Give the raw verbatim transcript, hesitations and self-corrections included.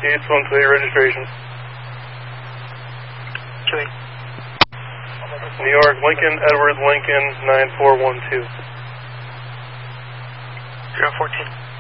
East one two eight registration. two eight. New York, Lincoln, Edward, Lincoln, nine four one two. zero fourteen.